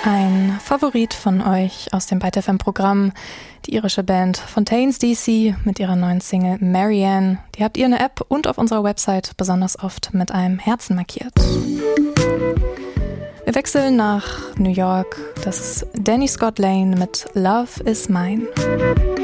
Ein Favorit von euch aus dem Byte FM-Programm, die irische Band Fontaines DC mit ihrer neuen Single Marianne. Die habt ihr in der App und auf unserer Website besonders oft mit einem Herzen markiert. Wir wechseln nach New York. Das ist Danny Scott Lane mit Love Is Mine.